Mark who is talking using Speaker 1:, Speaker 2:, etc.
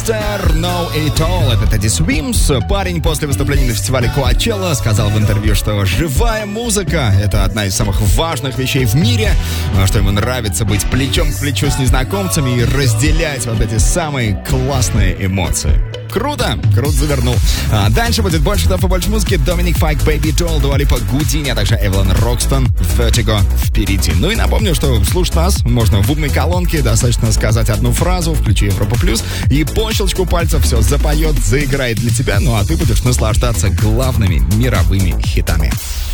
Speaker 1: Monster, Know It All. Это Teddy Swims. Парень после выступления на фестивале Coachella сказал в интервью, что живая музыка — это одна из самых важных вещей в мире, что ему нравится быть плечом к плечу с незнакомцами и разделять вот эти самые классные эмоции. Круто завернул. Дальше будет больше хитов и больше музыки. Доминик Файк, Baby Doll, Дуа Липа, Гудини, а также Эвелин Рокстон, Vertigo впереди. Ну и напомню, что слушать нас можно в умной колонке. Достаточно сказать одну фразу, включи Европа Плюс, и по щелчку пальцев все запоет, заиграет для тебя. Ну а ты будешь наслаждаться главными мировыми хитами.